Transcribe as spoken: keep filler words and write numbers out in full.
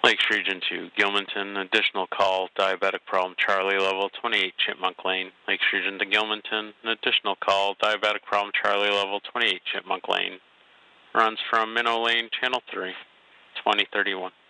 Lakes Region two, Gilmanton, additional call, diabetic problem, Charlie level, twenty-eight Chipmunk Lane. Lakes Region to Gilmanton, an additional call, diabetic problem, Charlie level, twenty-eight Chipmunk Lane. Runs from Minnow Lane, Channel three, twenty thirty-one.